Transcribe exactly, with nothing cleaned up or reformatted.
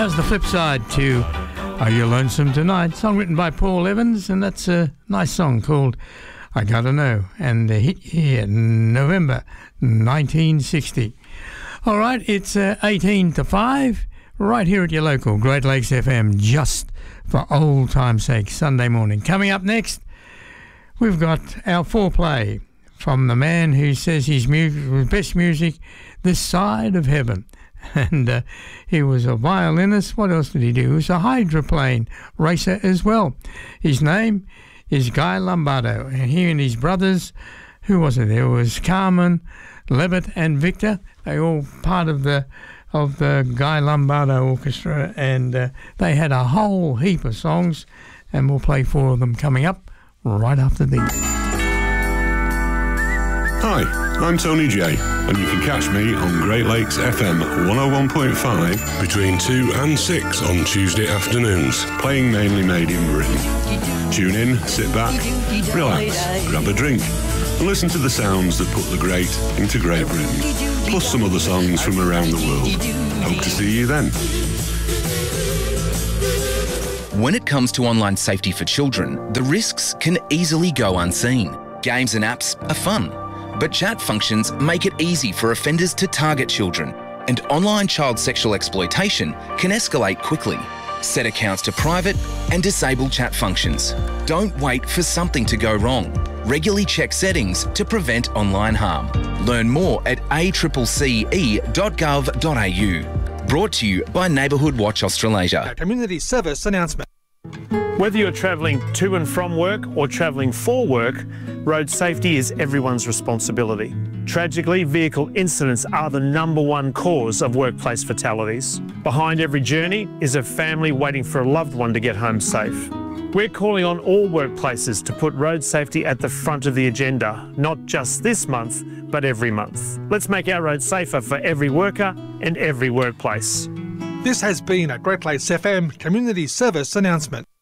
How's the flip side to Are You Lonesome Tonight? Song written by Paul Evans, and that's a nice song called I Gotta Know, and a hit here in November nineteen sixty. All right, it's uh, eighteen to five, right here at your local Great Lakes F M, just for old time's sake, Sunday morning. Coming up next, we've got our foreplay from the man who says his mu- best music this side of heaven. And uh, he was a violinist. What else did he do? He was a hydroplane racer as well. His name is Guy Lombardo. And he and his brothers, who was it? There was Carmen, Levitt and Victor. They all part of the of the Guy Lombardo Orchestra. And uh, they had a whole heap of songs. And we'll play four of them coming up right after these. Hi, I'm Tony J, and you can catch me on Great Lakes F M one oh one point five between two and six on Tuesday afternoons, playing mainly made in Britain. Tune in, sit back, relax, grab a drink, and listen to the sounds that put the great into Great Britain, plus some other songs from around the world. Hope to see you then. When it comes to online safety for children, the risks can easily go unseen. Games and apps are fun, but chat functions make it easy for offenders to target children, and online child sexual exploitation can escalate quickly. Set accounts to private and disable chat functions. Don't wait for something to go wrong. Regularly check settings to prevent online harm. Learn more at a c c c e dot gov dot a u. Brought to you by Neighbourhood Watch Australasia. A community service announcement. Whether you're travelling to and from work or travelling for work, road safety is everyone's responsibility. Tragically, vehicle incidents are the number one cause of workplace fatalities. Behind every journey is a family waiting for a loved one to get home safe. We're calling on all workplaces to put road safety at the front of the agenda, not just this month, but every month. Let's make our roads safer for every worker and every workplace. This has been a Great Lakes F M community service announcement.